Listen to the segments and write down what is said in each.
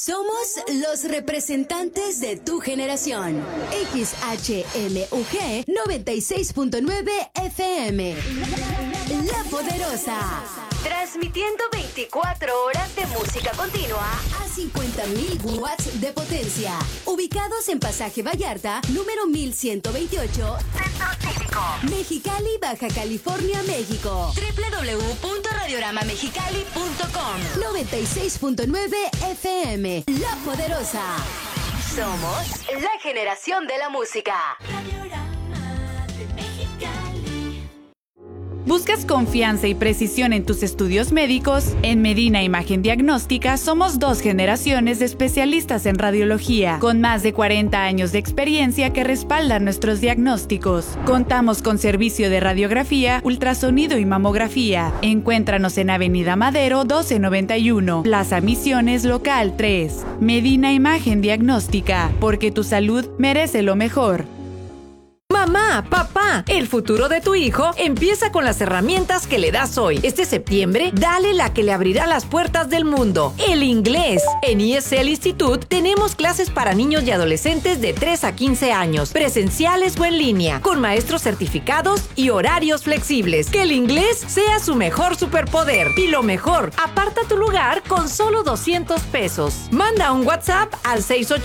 Somos los representantes de tu generación. XHMUG 96.9 FM. La Poderosa. Transmitiendo 24 horas de música continua a 50.000 watts de potencia. Ubicados en Pasaje Vallarta, número 1128, Centro Cívico, Mexicali, Baja California, México. www.radioramamexicali.com. 96.9 FM. La Poderosa. Somos la generación de la música. ¿Buscas confianza y precisión en tus estudios médicos? En Medina Imagen Diagnóstica somos 2 generaciones de especialistas en radiología, con más de 40 años de experiencia que respaldan nuestros diagnósticos. Contamos con servicio de radiografía, ultrasonido y mamografía. Encuéntranos en Avenida Madero 1291, Plaza Misiones Local 3. Medina Imagen Diagnóstica, porque tu salud merece lo mejor. Mamá, papá, el futuro de tu hijo empieza con las herramientas que le das hoy. Este septiembre, dale la que le abrirá las puertas del mundo, el inglés. En ESL Institute tenemos clases para niños y adolescentes de 3 a 15 años, presenciales o en línea, con maestros certificados y horarios flexibles. Que el inglés sea su mejor superpoder. Y lo mejor, aparta tu lugar con solo 200 pesos. Manda un WhatsApp al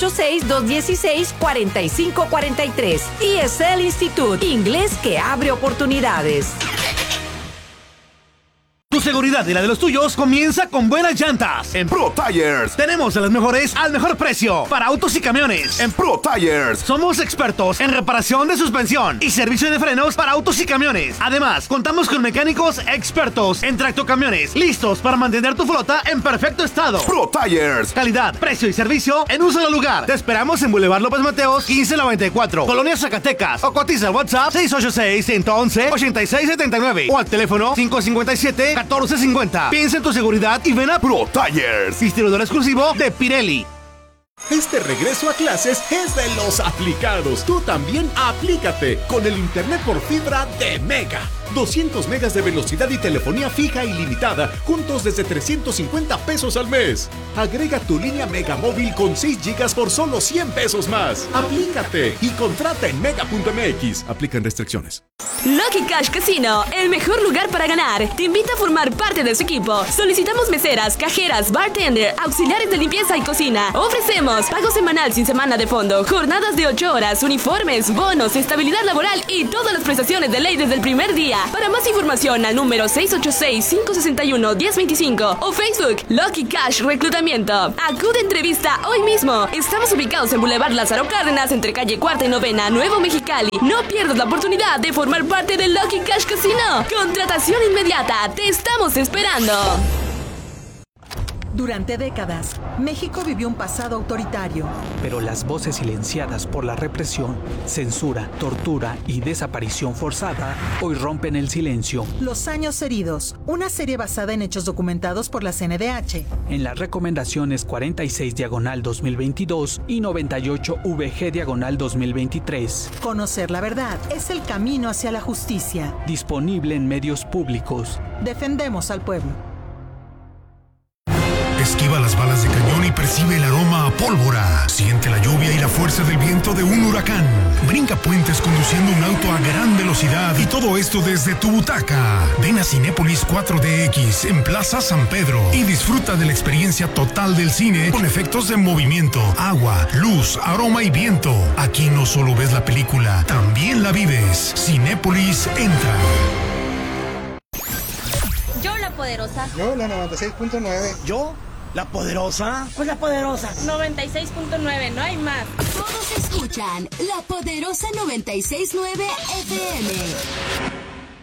686-216-4543. ESL Institute, inglés que abre oportunidades. Tu seguridad y la de los tuyos comienza con buenas llantas. En Pro Tires tenemos de las mejores al mejor precio para autos y camiones. En Pro Tires somos expertos en reparación de suspensión y servicio de frenos para autos y camiones. Además, contamos con mecánicos expertos en tractocamiones, listos para mantener tu flota en perfecto estado. Pro Tires, calidad, precio y servicio en un solo lugar. Te esperamos en Boulevard López Mateos 1594, Colonia Zacatecas, o cotiza al WhatsApp 686-111-8679 o al teléfono 557-1450. Piensa en tu seguridad y ven a Pro Tires, distribuidor exclusivo de Pirelli. Este regreso a clases es de los aplicados. Tú también aplícate con el internet por fibra de Mega. 200 megas de velocidad y telefonía fija ilimitada, juntos desde 350 pesos al mes. Agrega tu línea Mega Móvil con 6 gigas por solo 100 pesos más. Aplícate y contrata en mega.mx. Aplican restricciones. Lucky Cash Casino, el mejor lugar para ganar. Te invita a formar parte de su equipo. Solicitamos meseras, cajeras, bartender, auxiliares de limpieza y cocina. Ofrecemos pago semanal sin semana de fondo, jornadas de 8 horas, uniformes, bonos, estabilidad laboral y todas las prestaciones de ley desde el primer día. Para más información al número 686-561-1025 o Facebook Lucky Cash Reclutamiento. Acude a entrevista hoy mismo. Estamos ubicados en Boulevard Lázaro Cárdenas, entre calle 4 y 9, Nuevo Mexicali. No pierdas la oportunidad de formar parte del Lucky Cash Casino. Contratación inmediata. Te estamos esperando. Durante décadas, México vivió un pasado autoritario. Pero las voces silenciadas por la represión, censura, tortura y desaparición forzada hoy rompen el silencio. Los años heridos, una serie basada en hechos documentados por la CNDH. En las recomendaciones 46/2022 y 98VG/2023. Conocer la verdad es el camino hacia la justicia. Disponible en medios públicos. Defendemos al pueblo. Esquiva las balas de cañón y percibe el aroma a pólvora. Siente la lluvia y la fuerza del viento de un huracán. Brinca puentes conduciendo un auto a gran velocidad y todo esto desde tu butaca. Ven a Cinépolis 4DX en Plaza San Pedro y disfruta de la experiencia total del cine con efectos de movimiento, agua, luz, aroma y viento. Aquí no solo ves la película, también la vives. Cinépolis entra. Yo la poderosa. Yo la 96.9. Yo la poderosa. Pues la poderosa. 96.9, no hay más. Todos escuchan La Poderosa 96.9 FM.